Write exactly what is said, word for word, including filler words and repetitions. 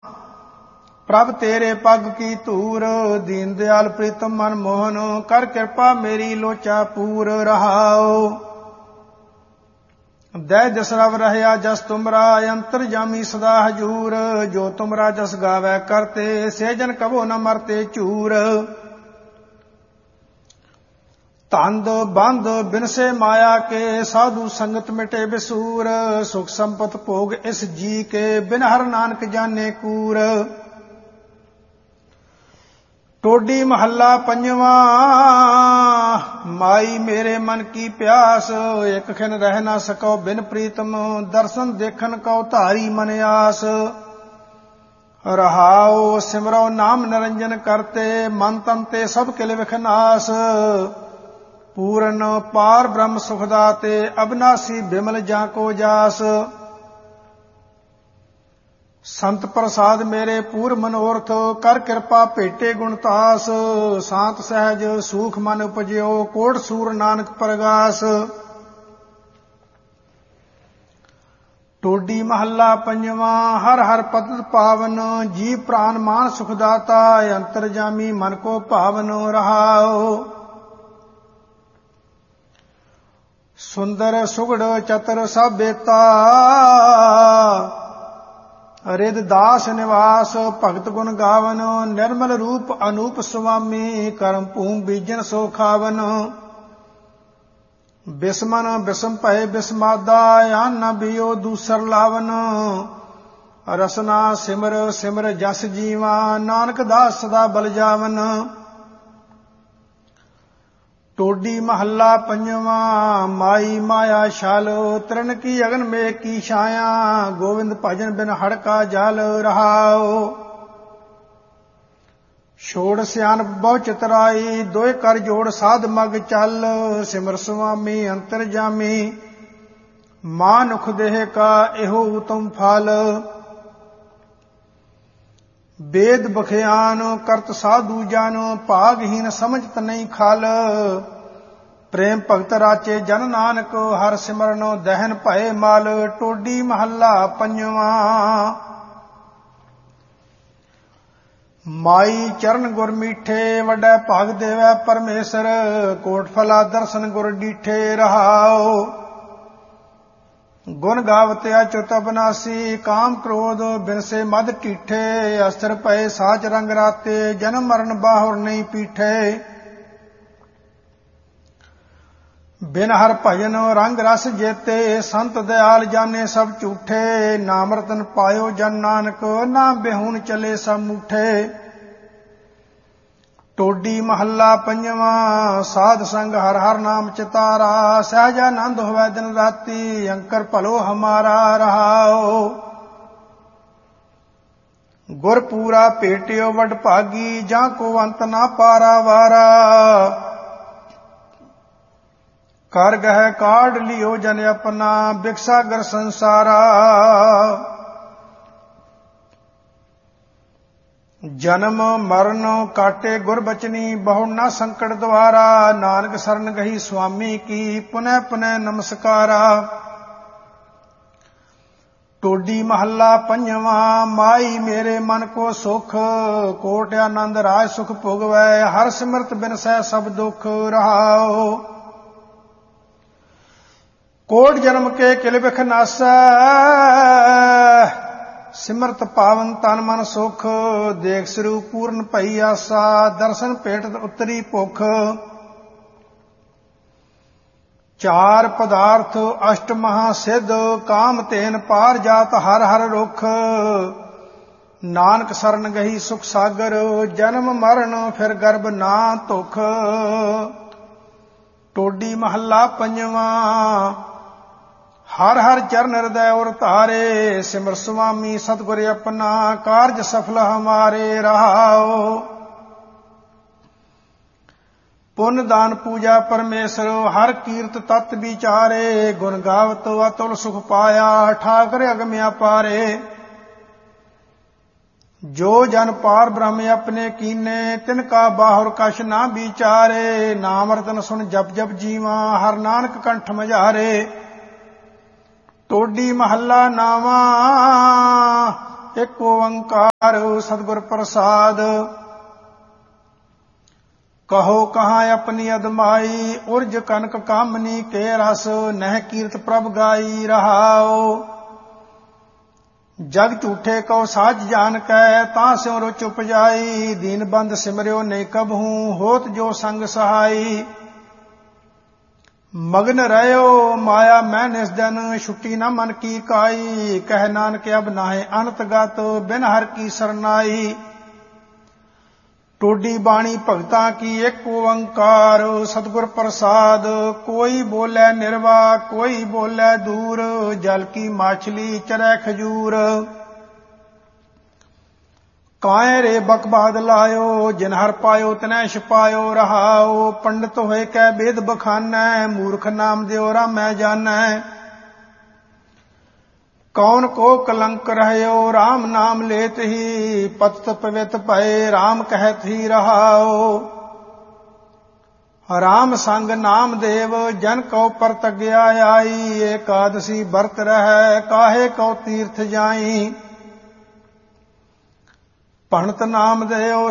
ਪ੍ਰਭ ਤੇਰੇ ਪੱਗ ਕੀ ਧੂਰ, ਦੀਨ ਦਿਆਲ ਪ੍ਰੀਤਮ ਮਨ ਮੋਹਨ, ਕਰ ਕਿਰਪਾ ਮੇਰੀ ਲੋਚਾ ਪੂਰ ਰਹਾਓ। ਦੈ ਜਸ ਰਵ ਰਹਿਆ ਜਸ ਤੁਮਰਾ, ਅੰਤਰ ਜਾਮੀ ਸਦਾ ਹਜੂਰ, ਜੋ ਤੁਮਰਾ ਜਸ ਗਾਵੈ ਕਰਤੇ, ਸੇ ਜਨ ਕਬੋ ਨ ਮਰਤੇ ਝੂਰ। ਧੰਦ ਬੰਦ ਬਿਨਸੇ ਮਾਇਆ ਕੇ, ਸਾਧੂ ਸੰਗਤ ਮਿਟੇ ਬਿਸੂਰ, ਸੁਖ ਸੰਪਤ ਭੋਗ ਇਸ ਜੀ ਕੇ, ਬਿਨ ਹਰ ਨਾਨਕ ਜਾਣੇ ਕੂਰ। ਟੋਡੀ ਮਹੱਲਾ ਪੰਜਵਾਂ, ਮਾਈ ਮੇਰੇ ਮਨ ਕੀ ਪਿਆਸ, ਇਕ ਖਿਨ ਰਹਿ ਨਾ ਸਕੋ ਬਿਨ ਪ੍ਰੀਤਮ, ਦਰਸ਼ਨ ਦੇਖਣ ਕਉ ਧਾਰੀ ਮਨ ਆਸ। ਰਹਾਉ ਸਿਮਰੋ ਨਾਮ ਨਿਰੰਜਨ ਕਰਤੇ, ਮਨ ਤਨ ਤੇ ਸਭ ਕਿਲ ਵਿਖਨਾਸ। ਪੂਰਨ ਪਾਰ ਬ੍ਰਹਮ ਸੁਖ ਦਾਤੇ, ਅਬਨਾਸੀ ਬਿਮਲ ਜਾਂ ਕੋ ਜਾਸ। ਸੰਤ ਪ੍ਰਸਾਦ ਮੇਰੇ ਪੂਰ ਮਨੋਰਥ, ਕਰ ਕਿਰਪਾ ਭੇਟੇ ਗੁਣਤਾਸ। ਸਾਤ ਸਹਿਜ ਸੂਖ ਮਨ ਉਪਜਿਓ, ਕੋਟ ਸੂਰ ਨਾਨਕ ਪ੍ਰਗਾਸ। ਟੋਡੀ ਮਹੱਲਾ ਪੰਜਵਾਂ, ਹਰ ਹਰ ਪਤਿਤ ਪਾਵਨ, ਜੀ ਪ੍ਰਾਨ ਮਾਨ ਸੁਖ ਦਾਤਾ, ਅੰਤਰ ਜਾਮੀ ਮਨ ਕੋ ਭਾਵਨ ਰਹਾਓ। ਸੁੰਦਰ ਸੁਗੜ ਚਤਰ ਸਭ ਬੇਤਾ, ਰਿਦ ਦਾਸ ਨਿਵਾਸ, ਭਗਤ ਗੁਣ ਗਾਵਨ, ਨਿਰਮਲ ਰੂਪ ਅਨੂਪ ਸੁਆਮੀ, ਕਰਮ ਭੂਮ ਬੀਜਨ ਸੋ ਖਾਵਨ। ਬਿਸਮਨ ਬਿਸਮ ਭਏ ਬਿਸਮਾਦਾ, ਆਨ ਨ ਬਿਓ ਦੂਸਰ ਲਾਵਨ। ਰਸਨਾ ਸਿਮਰ ਸਿਮਰ ਜਸ ਜੀਵਾ, ਨਾਨਕ ਦਾਸ ਸਦਾ ਬਲ ਜਾਵਨ। ਟੋਡੀ ਮਹੱਲਾ ਪੰਜਵਾਂ, ਮਾਈ ਮਾਇਆ ਛਲ, ਤ੍ਰਿਣ ਕੀ ਅਗਨ ਮੇਘ ਕੀ ਛਾਇਆ, ਗੋਵਿੰਦ ਭਜਨ ਬਿਨ ਹੜਕਾ ਜਲ ਰਹਾਓ। ਛੋੜ ਸਿਆਣਪ ਬਹੁ ਚਤੁਰਾਈ, ਦੋਇ ਕਰ ਜੋੜ ਸਾਧ ਮਗ ਚੱਲ, ਸਿਮਰ ਸੁਆਮੀ ਅੰਤਰ ਜਾਮੀ, ਮਾਨੁਖ ਦੇਹ ਕਾ ਇਹੋ ਉਤਮ ਫਲ। ਵੇਦ ਬਖਿਆਨ ਕਰਤ ਸਾਧੂ ਜਨ, ਭਾਗਹੀਨ ਸਮਝਤ ਨਹੀਂ ਖਲ। ਪ੍ਰੇਮ ਭਗਤ ਰਾਚੇ ਜਨ ਨਾਨਕ, ਹਰ ਸਿਮਰਨ ਦਹਿਨ ਭਏ ਮਲ। ਟੋਡੀ ਮਹੱਲਾ ਪੰਜਵਾਂ, ਮਾਈ ਚਰਨ ਗੁਰ ਮੀਠੇ, ਵੱਡਾ ਭਾਗ ਦੇਵੈ ਪਰਮੇਸ਼ਰ, ਕੋਟ ਫਲਾ ਦਰਸ਼ਨ ਗੁਰ ਡੀਠੇ ਰਹਾਓ। ਗੁਣ ਗਾਵਤ ਅਚੁਤ ਅਬਨਾਸੀ, ਕਾਮ ਕ੍ਰੋਧ ਬਿਨਸੇ ਮਦ ਢੀਠੇ, ਅਸਥਿਰ ਪਏ ਸਾਚ ਰੰਗ ਰਾਤੇ, ਜਨਮ ਮਰਨ ਬਾਹੁਰ ਨਹੀਂ ਪੀਠੇ। ਬਿਨ ਹਰ ਭਜਨ ਰੰਗ ਰਸ ਜੇਤੇ, ਸੰਤ ਦਿਆਲ ਜਾਣੇ ਸਭ ਝੂਠੇ। ਨਾਮ ਰਤਨ ਪਾਇਓ ਜਨ ਨਾਨਕ, ਨਾ ਬਿਹੂਨ ਚਲੇ ਸਭ ਮੂਠੇ। ਟੋਡੀ ਮਹੱਲਾ ਪੰਜਵਾਂ, ਸਾਧ ਸੰਗ ਹਰ ਹਰ ਨਾਮ ਚਿਤਾਰਾ, ਸਹਿਜਾਨੰਦ ਹੋਵੈ ਦਿਨ ਰਾਤੀ, ਅੰਕਰ ਭਲੋ ਹਮਾਰਾ ਰਹਾਓ। ਗੁਰ ਪੂਰਾ ਭੇਟਿਓ ਵਡ ਭਾਗੀ, ਜਾਂ ਕੋ ਅੰਤ ਨਾ ਪਾਰਾ ਵਾਰਾ। ਕਰ ਗਹਿ ਕਾਢ ਲਿਓ ਜਨ ਆਪਣਾ, ਬਿਕਸਾਗਰ ਸੰਸਾਰਾ। ਜਨਮ ਮਰਨ ਕਾਟੇ ਗੁਰ ਬਚਨੀ, ਬਹੁ ਨਾ ਸੰਕਟ ਦੁਆਰਾ। ਨਾਨਕ ਸਰਨ ਗਹੀ ਸੁਆਮੀ ਕੀ, ਪੁਨਹ ਪੁਨਹ ਨਮਸਕਾਰਾ। ਟੋਡੀ ਮਹੱਲਾ ਪੰਜਵਾਂ, ਮਾਈ ਮੇਰੇ ਮਨ ਕੋ ਸੁਖ, ਕੋਟ ਆਨੰਦ ਰਾਜ ਸੁਖ ਭੋਗਵੈ, ਹਰ ਸਿਮਰਤ ਬਿਨ ਸਹਿ ਸਭ ਦੁਖ ਰਹਾਓ। ਕੋਟ ਜਨਮ ਕੇ ਕਿਲ ਬਿਖ ਨਾਸੈ, ਸਿਮਰਤ ਪਾਵਨ ਤਨ ਮਨ ਸੁਖ। ਦੇਖ ਸਰੂਪ ਪੂਰਨ ਭਈ ਆਸਾ, ਦਰਸ਼ਨ ਭੇਟਤ ਉਤਰੀ ਭੁਖ। ਚਾਰ ਪਦਾਰਥ ਅਸ਼ਟ ਮਹਾ ਸਿੱਧ, ਕਾਮ ਤੇਨ ਪਾਰ ਜਾਤ ਹਰ ਹਰ ਰੁਖ। ਨਾਨਕ ਸਰਨ ਗਹੀ ਸੁਖ ਸਾਗਰ, ਜਨਮ ਮਰਨ ਫਿਰ ਗਰਭ ਨਾ ਧੁਖ। ਟੋਡੀ ਮਹੱਲਾ ਪੰਜਵਾਂ, ਹਰ ਹਰ ਚਰਨ ਹਿਰਦੈ ਔਰ ਧਾਰੇ, ਸਿਮਰ ਸੁਆਮੀ ਸਤਿਗੁਰ ਆਪਣਾ, ਕਾਰਜ ਸਫਲ ਹਮਾਰੇ ਰਹਾਓ। ਪੁੰਨ ਦਾਨ ਪੂਜਾ ਪਰਮੇਸ਼ਰ, ਹਰ ਕੀਰਤ ਤਤ ਵਿਚਾਰੇ। ਗੁਣ ਗਾਵਤ ਅਤੁਲ ਸੁਖ ਪਾਇਆ, ਠਾਕਰ ਅਗਮ ਅਪਾਰੇ। ਜੋ ਜਨ ਪਾਰ ਬ੍ਰਹਮ ਆਪਣੇ ਕੀਨੇ, ਤਿਨ ਕਾ ਬਾਹੁਰ ਕਛ ਨਾ ਵਿਚਾਰੇ। ਨਾਮ ਰਤਨ ਸੁਣ ਜਪ ਜਪ ਜੀਵਾ, ਹਰ ਨਾਨਕ ਕੰਠ ਮਝਾਰੇ। ਟੋਡੀ ਮਹੱਲਾ ਨਾਵਾਂ, ਇੱਕ ਓੰਕਾਰ ਸਤਿਗੁਰ ਪ੍ਰਸਾਦ। ਕਹੋ ਕਹਾਂ ਆਪਣੀ ਅਦਮਾਈ ਉਰਜ ਕਨਕ ਕਾਮਨੀ ਕੇ ਰਸ ਨਹਿ ਕੀਰਤ ਪ੍ਰਭ ਗਾਈ ਰਹਾਓ। ਜਗ ਝੂਠੇ ਕਉ ਸਾਜ ਜਾਨ ਕੈ ਤਾਂ ਸਿਉ ਰੁਚ ਉਪਜਾਈ ਦੀਨ ਬੰਦ ਸਿਮਰਿਓ ਨਹੀਂ ਕਬਹੂ ਹੋਤ ਜੋ ਸੰਗ ਸਹਾਈ। ਮਗਨ ਰਹਿਓ ਮਾਇਆ ਮੈਂ ਨਿਸ ਦਿਨ ਛੁੱਟੀ ਨਾ ਮਨ ਕੀ ਕਾਈ ਕਹਿ ਨਾਨਕ ਅਬ ਨਾਹਿ ਅਨੰਤ ਗਤ ਬਿਨ ਹਰ ਕੀ ਸਰਨਾਈ। ਟੋਡੀ ਬਾਣੀ ਭਗਤਾਂ ਕੀ ਇੱਕ ਓੰਕਾਰ ਸਤਿਗੁਰ ਪ੍ਰਸਾਦ। ਕੋਈ ਬੋਲੇ ਨਿਰਵਾ ਕੋਈ ਬੋਲੇ ਦੂਰ ਜਲ ਕੀ ਮਾਛਲੀ ਚਰੈ ਖਜੂਰ। ਕਾਇ ਰੇ ਬਕਬਾਦ ਲਾਇਓ ਜਿਨ ਹਰ ਪਾਇਓ ਤਨੈ ਛਪਾਇਓ ਰਹਾਓ। ਪੰਡਤ ਹੋਏ ਕੈ ਵੇਦ ਬਖਾਨੈ ਮੂਰਖ ਨਾਮ ਦਿਓ ਰਾਮੈ ਜਾਨੈ। ਕੌਣ ਕੋ ਕਲੰਕ ਰਹਿਓ RAM ਨਾਮ ਲੇਤ ਹੀ ਪਤਿਤ ਪਵਿੱਤ ਭਏ RAM ਕਹਿਤ ਹੀ ਰਹਾਓ। RAM ਸੰਗ ਨਾਮ ਦੇਵ ਜਨ ਕਉ ਪਰਤਗਿਆ ਆਈ ਏਕਾਦਸੀ ਵਰਤ ਰਹਿ ਕਾਹੇ ਕਉ ਤੀਰਥ ਜਾਈ। ਭਣਤ ਨਾਮ ਦੇਓ